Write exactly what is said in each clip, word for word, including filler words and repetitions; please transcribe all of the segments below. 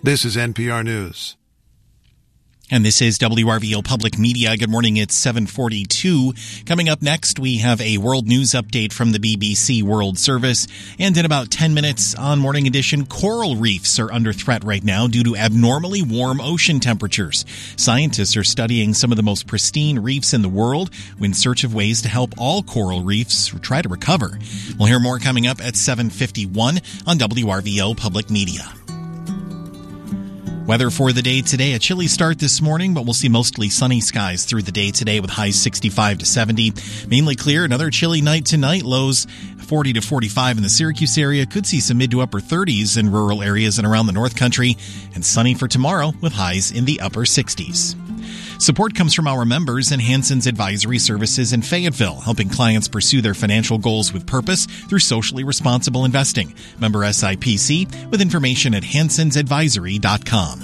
This is N P R News. And this is W R V O Public Media. Good morning, it's seven forty-two. Coming up next, we have a world news update from the B B C World Service. And in about ten minutes on Morning Edition, coral reefs are under threat right now due to abnormally warm ocean temperatures. Scientists are studying some of the most pristine reefs in the world in search of ways to help all coral reefs try to recover. We'll hear more coming up at seven fifty-one on W R V O Public Media. Weather for the day today, a chilly start this morning, but we'll see mostly sunny skies through the day today with highs sixty-five to seventy. Mainly clear, another chilly night tonight, lows forty to forty-five in the Syracuse area. Could see some mid to upper thirties in rural areas and around the North Country. And sunny for tomorrow with highs in the upper sixties. Support comes from our members and Hanson's Advisory Services in Fayetteville, helping clients pursue their financial goals with purpose through socially responsible investing. Member S I P C with information at hansons advisory dot com.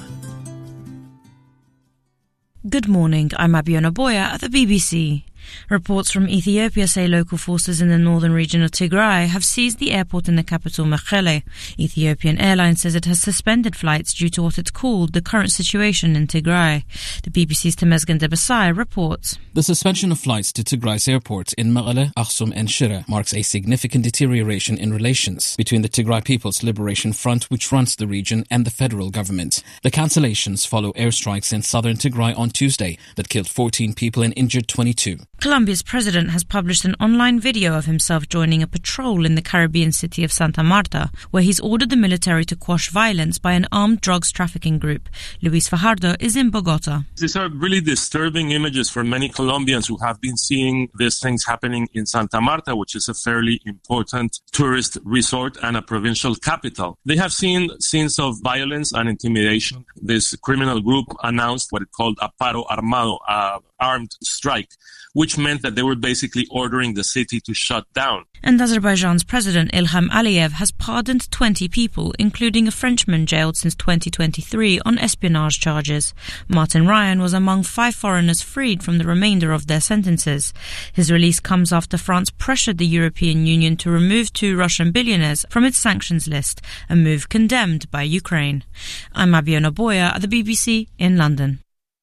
Good morning, I'm Abiona Boya at the B B C. Reports from Ethiopia say local forces in the northern region of Tigray have seized the airport in the capital Mekelle. Ethiopian Airlines says it has suspended flights due to what it called the current situation in Tigray. The B B C's Temesgen Debesai reports. The suspension of flights to Tigray's airports in Mekelle, Aksum and Shire marks a significant deterioration in relations between the Tigray People's Liberation Front, which runs the region, and the federal government. The cancellations follow airstrikes in southern Tigray on Tuesday that killed fourteen people and injured twenty-two. Colombia's president has published an online video of himself joining a patrol in the Caribbean city of Santa Marta, where he's ordered the military to quash violence by an armed drugs trafficking group. Luis Fajardo is in Bogota. These are really disturbing images for many Colombians who have been seeing these things happening in Santa Marta, which is a fairly important tourist resort and a provincial capital. They have seen scenes of violence and intimidation. This criminal group announced what it called a paro armado, a armed strike, which meant that they were basically ordering the city to shut down. And Azerbaijan's president Ilham Aliyev has pardoned twenty people, including a Frenchman jailed since twenty twenty-three on espionage charges. Martin Ryan was among five foreigners freed from the remainder of their sentences. His release comes after France pressured the European Union to remove two Russian billionaires from its sanctions list, a move condemned by Ukraine. I'm Abiona Boya at the B B C in London.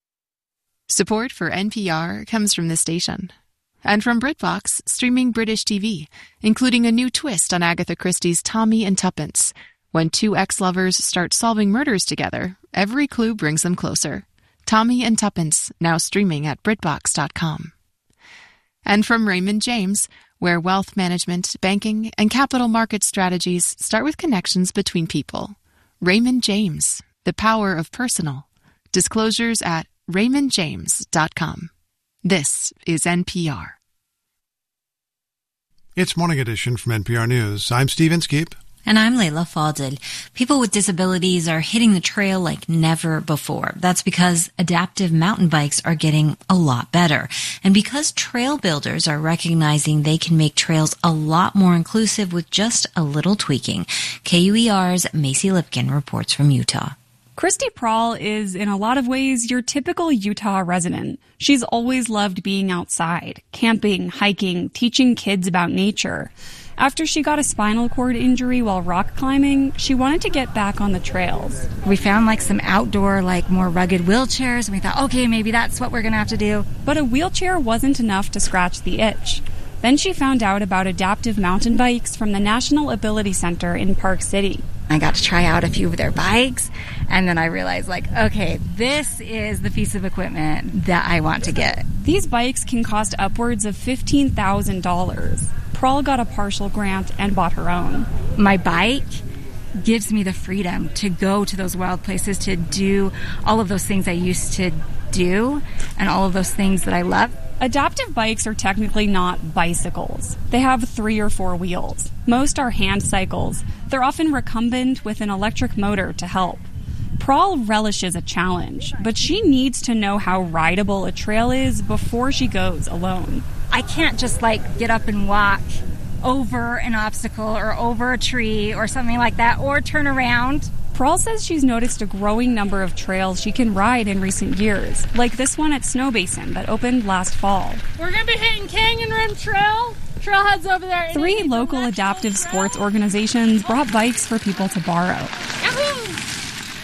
Support for N P R comes from this station. And from BritBox, streaming British T V, including a new twist on Agatha Christie's Tommy and Tuppence. When two ex-lovers start solving murders together, every clue brings them closer. Tommy and Tuppence, now streaming at BritBox dot com. And from Raymond James, where wealth management, banking, and capital market strategies start with connections between people. Raymond James, the power of personal. Disclosures at raymond james dot com. This is N P R. It's Morning Edition from N P R News. I'm Steve Inskeep. And I'm Layla Fadil. People with disabilities are hitting the trail like never before. That's because adaptive mountain bikes are getting a lot better. And because trail builders are recognizing they can make trails a lot more inclusive with just a little tweaking. K U E R's Macy Lipkin reports from Utah. Christy Prahl is, in a lot of ways, your typical Utah resident. She's always loved being outside, camping, hiking, teaching kids about nature. After she got a spinal cord injury while rock climbing, she wanted to get back on the trails. We found like some outdoor, like more rugged wheelchairs, and we thought, okay, maybe that's what we're going to have to do. But a wheelchair wasn't enough to scratch the itch. Then she found out about adaptive mountain bikes from the National Ability Center in Park City. I got to try out a few of their bikes, and then I realized, like, okay, this is the piece of equipment that I want to get. These bikes can cost upwards of fifteen thousand dollars. Prahl got a partial grant and bought her own. My bike gives me the freedom to go to those wild places, to do all of those things I used to do, and all of those things that I love. Adaptive bikes are technically not bicycles. They have three or four wheels. Most are hand cycles. They're often recumbent with an electric motor to help. Prahl relishes a challenge, but she needs to know how rideable a trail is before she goes alone. I can't just, like, get up and walk over an obstacle or over a tree or something like that, or turn around. Prahl says she's noticed a growing number of trails she can ride in recent years, like this one at Snow Basin that opened last fall. We're going to be hitting Canyon Rim Trail. Trailhead's over there. Three local adaptive sports organizations brought bikes for people to borrow. Yahoo!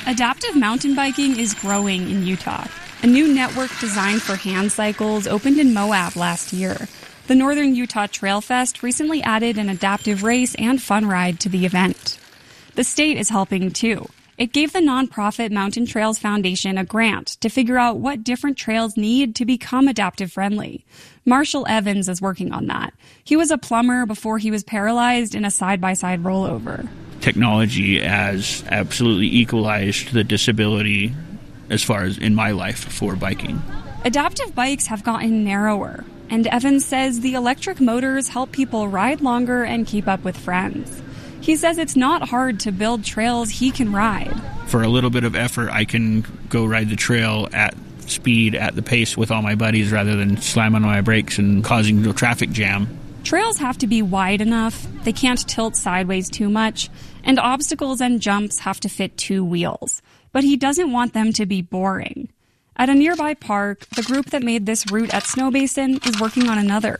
Adaptive mountain biking is growing in Utah. A new network designed for hand cycles opened in Moab last year. The Northern Utah Trail Fest recently added an adaptive race and fun ride to the event. The state is helping too. It gave the nonprofit Mountain Trails Foundation a grant to figure out what different trails need to become adaptive friendly. Marshall Evans is working on that. He was a plumber before he was paralyzed in a side-by-side rollover. Technology has absolutely equalized the disability as far as in my life for biking. Adaptive bikes have gotten narrower, and Evans says the electric motors help people ride longer and keep up with friends. He says it's not hard to build trails he can ride. For a little bit of effort, I can go ride the trail at speed, at the pace with all my buddies rather than slamming on my brakes and causing a traffic jam. Trails have to be wide enough, they can't tilt sideways too much, and obstacles and jumps have to fit two wheels. But he doesn't want them to be boring. At a nearby park, the group that made this route at Snowbasin is working on another.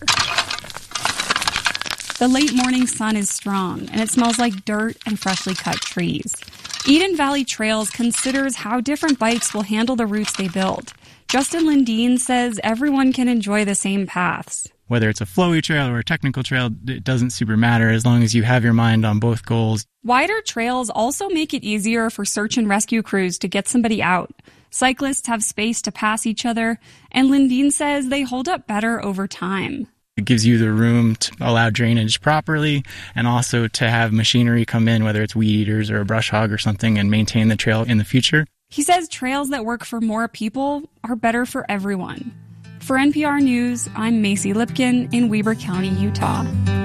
The late morning sun is strong, and it smells like dirt and freshly cut trees. Eden Valley Trails considers how different bikes will handle the routes they build. Justin Lindeen says everyone can enjoy the same paths. Whether it's a flowy trail or a technical trail, it doesn't super matter as long as you have your mind on both goals. Wider trails also make it easier for search and rescue crews to get somebody out. Cyclists have space to pass each other, and Lindeen says they hold up better over time. It gives you the room to allow drainage properly and also to have machinery come in, whether it's weed eaters or a brush hog or something, and maintain the trail in the future. He says trails that work for more people are better for everyone. For N P R News, I'm Macy Lipkin in Weber County, Utah.